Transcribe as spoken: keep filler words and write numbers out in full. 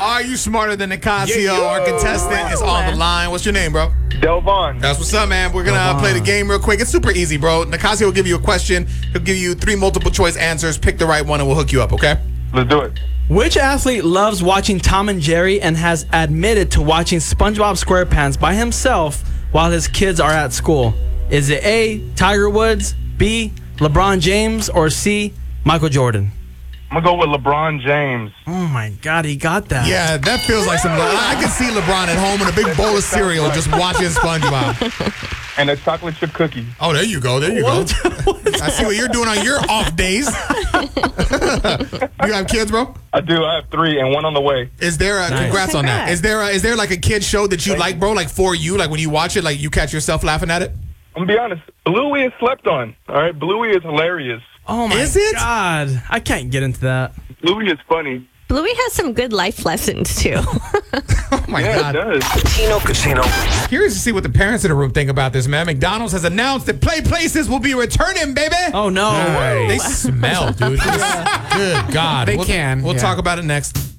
Are you smarter than Nicasio? Yeah, yeah. Our contestant is on the line. What's your name, bro? Delvon. That's what's up, man. We're going to uh, play the game real quick. It's super easy, bro. Nicasio will give you a question. He'll give you three multiple choice answers. Pick the right one and we'll hook you up, okay? Let's do it. Which athlete loves watching Tom and Jerry and has admitted to watching SpongeBob SquarePants by himself while his kids are at school? Is it A, Tiger Woods, B, LeBron James, or C, Michael Jordan? I'm going to go with LeBron James. Oh, my God, he got that. Yeah, that feels like some... I can see LeBron at home in a big bowl of cereal just watching SpongeBob. And a chocolate chip cookie. Oh, there you go. There you What? go. I see what you're doing on your off days. You have kids, bro? I do. I have three and one on the way. Is there a... Nice. Congrats on that. Congrats. Is there a, is there like a kid show that you like, bro? Like for you? Like when you watch it, like you catch yourself laughing at it? I'm going to be honest. Bluey is slept on. All right? Bluey is hilarious. Oh, my Is it? God. I can't get into that. Bluey is funny. Bluey has some good life lessons, too. Oh, my Yeah, God. it does. Chino Casino. Curious to see what the parents in the room think about this, man. McDonald's has announced that Play Places will be returning, baby. Oh, no. They smell, dude. Good God. They We'll- can, We'll yeah. talk about it next.